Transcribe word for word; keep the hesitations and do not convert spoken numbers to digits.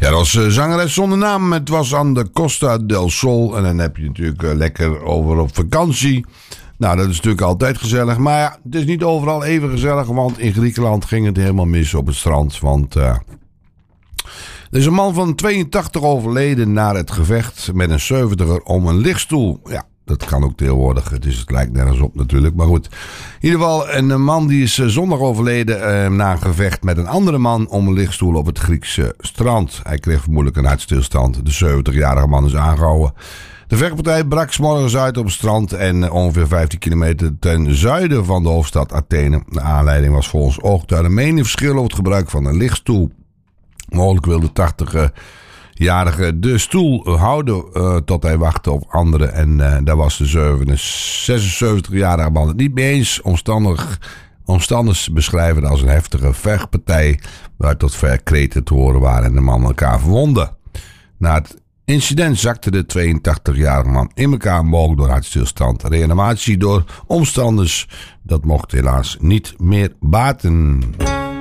Ja, dat was uh, zangeres zonder naam. Het was aan de Costa del Sol. En dan heb je natuurlijk uh, lekker over op vakantie. Nou, dat is natuurlijk altijd gezellig. Maar ja, het is niet overal even gezellig. Want in Griekenland ging het helemaal mis op het strand. Want uh, er is een man van tweeëntachtig overleden na het gevecht met een zeventiger om een lichtstoel. Ja, dat kan ook tegenwoordig. Het, is, het lijkt nergens op natuurlijk. Maar goed, in ieder geval een man die is zondag overleden uh, na een gevecht met een andere man om een lichtstoel op het Griekse strand. Hij kreeg vermoedelijk een hartstilstand. De zeventigjarige man is aangehouden. De vechtpartij brak 's morgens uit op het strand en ongeveer vijftien kilometer ten zuiden van de hoofdstad Athene. De aanleiding was volgens ooggetuigen meningsverschil over het gebruik van een lichtstoel. Mogelijk wilde de tachtigjarige de stoel houden uh, tot hij wachtte op anderen. En uh, daar was de zesenzeventigjarige man het niet mee eens. Omstandig, omstanders beschrijven het als een heftige vechtpartij waar tot ver kreten te horen waren en de man elkaar verwonden. Na het incident zakte de tweeëntachtigjarige man in elkaar, mogelijk door hartstilstand. Reanimatie door omstanders, dat mocht helaas niet meer baten.